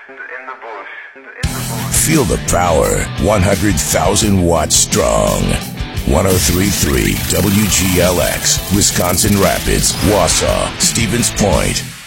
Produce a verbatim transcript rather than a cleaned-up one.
in the bush, in the bush. Feel the power, one hundred thousand watts strong. one oh three point three W G L X, Wisconsin Rapids, Wausau, Stevens Point.